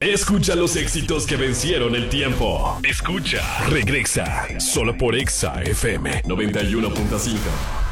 Escucha los éxitos que vencieron el tiempo. Escucha, regresa, solo por Exa FM 91.5.